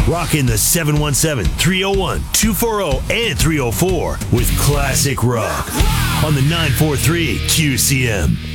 Rocking the 717, 301, 240, and 304 with classic rock on the 943 QCM.